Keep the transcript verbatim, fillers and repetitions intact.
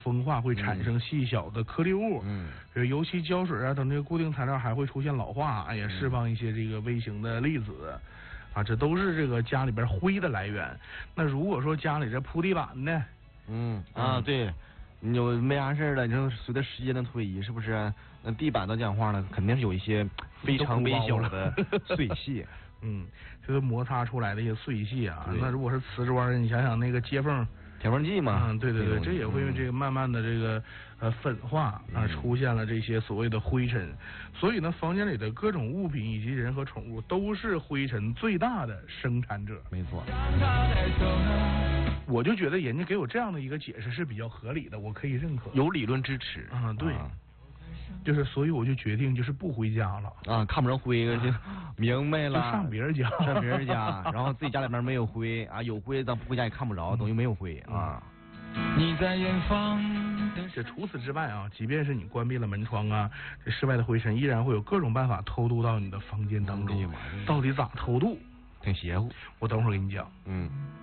风化会产生细小的颗粒物， 嗯， 比如油漆、胶水啊等这个固定材料还会出现老化，也释放一些这个微型的粒子，啊，这都是这个家里边灰的来源。那如果说家里这铺地板呢， 嗯啊对。你就没啥事了，你说随着时间的推移，是不是？那地板都讲话了，肯定是有一些非常微小的碎屑。 嗯，就是摩擦出来的一些碎屑啊。那如果是瓷砖，你想想那个接缝。 填缝剂嘛， 嗯，对对对，这也会这个慢慢的这个呃粉化啊，出现了这些所谓的灰尘。所以呢，房间里的各种物品以及人和宠物都是灰尘最大的生产者。 没错。 我就觉得人家给我这样的一个解释是比较合理的，我可以认可， 有理论支持。 嗯，对。啊就是，所以我就决定就是不回家了啊，看不着灰就明白了， 就上别人家， 上别人家，然后自己家里面没有灰啊，有灰咱回家也看不着，等于没有灰啊。 你在远方。 这除此之外啊，即便是你关闭了门窗啊，这室外的灰尘依然会有各种办法偷渡到你的房间当中。到底咋偷渡？ 挺邪乎， 我等会儿给你讲。 嗯。